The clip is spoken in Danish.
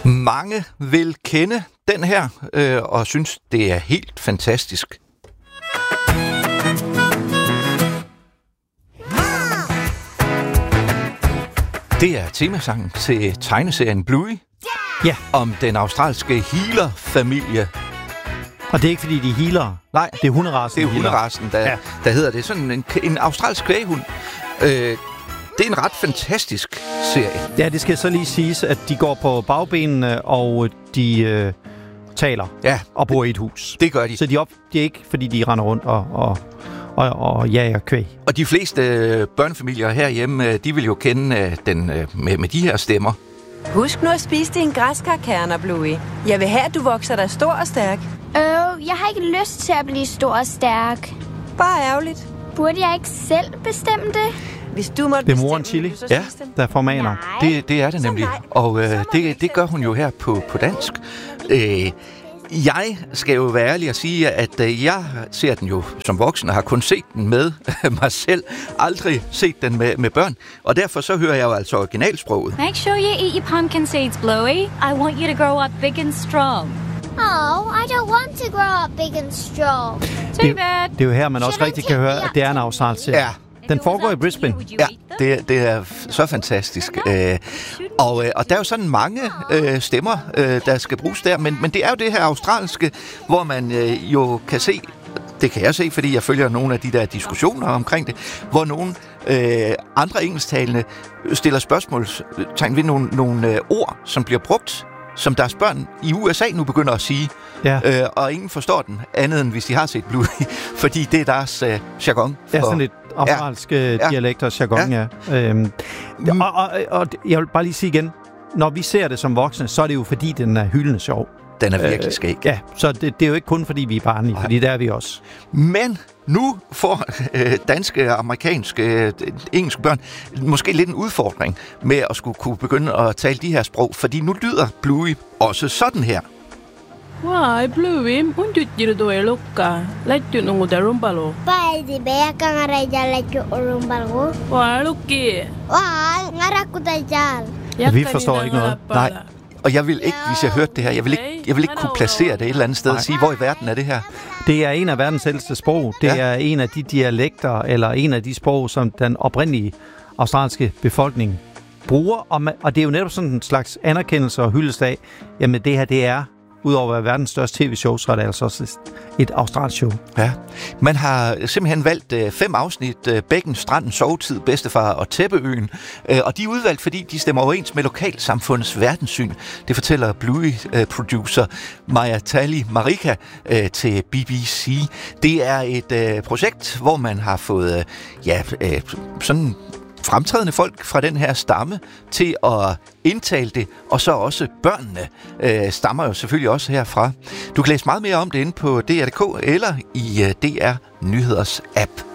Mange vil kende den her, og synes, det er helt fantastisk. Det er temasangen til tegneserien Bluey. Ja. Om den australske healer-familie. Og det er ikke, fordi de er healere. Nej, det er hunderassen. Det er hunderassen, der hedder det. Sådan en australsk kvæghund. Det er en ret fantastisk serie. Ja, det skal så lige siges, at de går på bagbenene, og de taler og bor i et hus. Det gør de. Så de er ikke, fordi de render rundt og jager kvæg. Og de fleste børnefamilier herhjemme, de vil jo kende den med de her stemmer. Husk nu at spise dine græskarkerner, Bluey. Jeg vil have, at du vokser dig stor og stærk. Jeg har ikke lyst til at blive stor og stærk. Bare ærgerligt. Burde jeg ikke selv bestemme det? Hvis du måtte det er moren Chili, der er formaner. Det er det nemlig. Og det gør hun jo her på dansk. Jeg skal jo være ærlig og sige, at jeg ser den jo som voksen og har kun set den med mig selv. Aldrig set den med børn. Og derfor så hører jeg jo altså originalsproget. Make sure you eat your pumpkin seeds, Bluey. I want you to grow up big and strong. Oh, I don't want to grow up big and strong. Det er jo her, man også rigtig kan høre, at det er en australsk serie. Ja. Den foregår i Brisbane. Ja, det er så fantastisk. Og der er jo sådan mange stemmer, der skal bruges der, men det er jo det her australske, hvor man jo kan se, det kan jeg se, fordi jeg følger nogle af de der diskussioner omkring det, hvor nogle andre engelsktalende stiller spørgsmålstegn ved nogle ord, som bliver brugt, som deres børn i USA nu begynder at sige. Ja. Og ingen forstår den, andet end hvis de har set Bluey, fordi det er deres jargon. Ja, sådan lidt australsk dialekt og jargon, ja. Og jeg vil bare lige sige igen, når vi ser det som voksne, så er det jo fordi, den er hyldende sjov. Den er virkelig skæg. Ja, så det er jo ikke kun fordi, vi er barnlige, fordi det er vi også. Men nu får danske, amerikanske, engelske børn måske lidt en udfordring med at skulle kunne begynde at tale de her sprog, fordi nu lyder Bluey også sådan her. Why, Bluey, unjut do elokka. Letju nungu darumbalo. Pai di bea ngaraja letju urumbalo. Why lukki? Why ngaraku dajal. Vi forstår ikke noget. Nej. Og jeg vil ikke, hvis jeg hørte det her, jeg vil ikke kunne placere det et eller andet sted og sige, hvor i verden er det her? Det er en af verdens ældste sprog. Det er en af de dialekter, eller en af de sprog, som den oprindelige australske befolkning bruger. Og det er jo netop sådan en slags anerkendelse og hyldest af, jamen det her, det er, udover at være verdens største tv-show, så er det altså også et australsk show. Ja. Man har simpelthen valgt 5 afsnit. Bækken, Stranden, Sovetid, Bedstefar og Tæppeøen. Og de er udvalgt, fordi de stemmer overens med lokalsamfundets verdenssyn. Det fortæller Bluey-producer Maja Tali Marika til BBC. Det er et projekt, hvor man har fået sådan fremtrædende folk fra den her stamme til at indtale det, og så også børnene stammer jo selvfølgelig også herfra. Du kan læse meget mere om det inde på DR.dk eller i DR Nyheders app.